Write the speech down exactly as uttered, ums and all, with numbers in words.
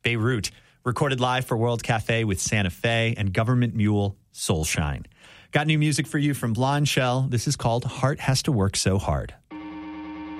Beirut. Recorded live for World Cafe with Santa Fe and Government Mule Soulshine. Got new music for you from Blonde Shell. This is called Heart Has to Work So Hard.